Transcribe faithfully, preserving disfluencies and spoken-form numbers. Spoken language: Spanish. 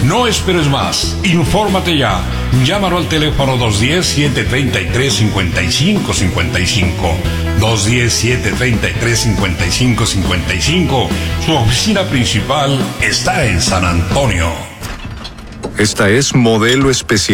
No esperes más. Infórmate ya. Llámalo al teléfono dos uno cero, siete tres tres, cinco cinco cinco cinco. dos uno cero, siete tres tres, cinco cinco cinco cinco. Su oficina principal está en San Antonio. Esta es Modelo Especial.